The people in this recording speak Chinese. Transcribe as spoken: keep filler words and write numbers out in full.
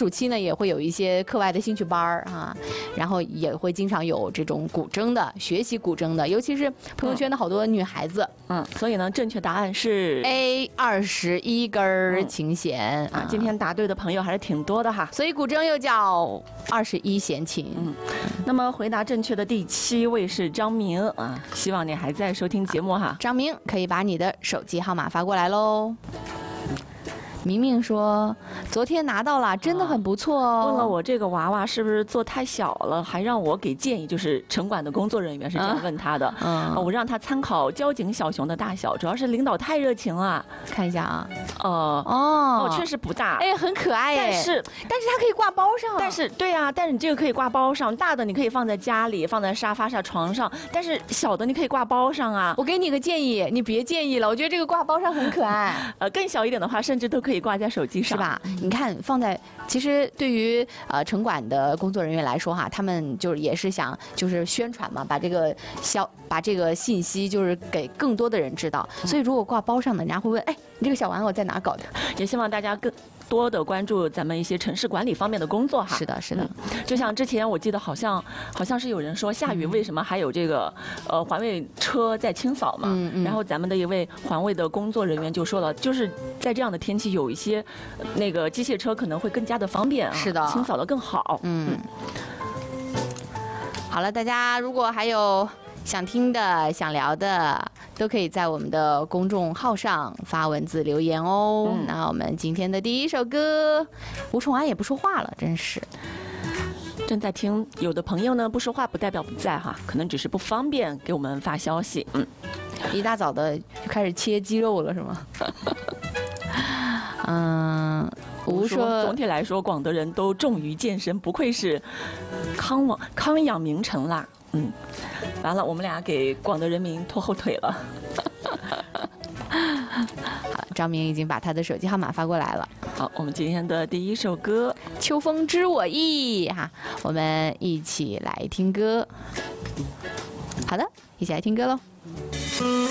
暑期呢也会有一些课外的兴趣班儿啊，然后也会经常有这种古筝的学习古筝的，尤其是朋友圈的好多女孩子。 嗯，所以呢，正确答案是 A 二十一根琴弦、 嗯、啊。今天答对的朋友还是挺多的哈， 所以古筝又叫二十一弦琴。 嗯，那么回答正确的第七位是张明啊，希望你还在收听节目哈。 张明可以把你的手机号码发过来喽。明明说昨天拿到了，真的很不错哦。 问了我这个娃娃是不是做太小了，还让我给建议，就是城管的工作人员是这样问他的。嗯，我让他参考交警小熊的大小，主要是领导太热情了。 看一下啊， 呃哦， 哦，确实不大， 哎，很可爱， 但是但是它可以挂包上。 但是对啊，但是你这个可以挂包上，大的你可以放在家里，放在沙发上、床上，但是小的你可以挂包上啊。 我给你个建议，你别介意了，我觉得这个挂包上很可爱。 呃，更小一点的话，甚至都可以挂在手机上。 是吧？你看，放在其实对于呃城管的工作人员来说哈，他们就是也是想就是宣传嘛，把这个消把这个信息就是给更多的人知道。所以如果挂包上的，人家会问，哎，你这个小玩偶在哪搞的？ 也希望大家更多的关注咱们一些城市管理方面的工作哈。 是的，是的。 嗯、就像之前我记得好像好像是有人说下雨为什么还有这个呃环卫车在清扫嘛？嗯嗯。然后咱们的一位环卫的工作人员就说了，就是在这样的天气有一些。那个机械车可能会更加的方便啊， 是的， 清扫的更好。嗯， 嗯好了，大家如果还有想听的、想聊的，都可以在我们的公众号上发文字留言哦。嗯、那我们今天的第一首歌，吴崇安也不说话了，真是。 正在听，有的朋友呢不说话不代表不在哈，可能只是不方便给我们发消息。嗯， 一大早的就开始切鸡肉了是吗？嗯，吴说， 总体来说，广德人都重于健身，不愧是康王康养名城啦。嗯，完了，我们俩给广德人民拖后腿了。 好，张明已经把他的手机号码发过来了。 好，我们今天的第一首歌 《秋风知我意》哈，我们一起来听歌。好的，一起来听歌喽。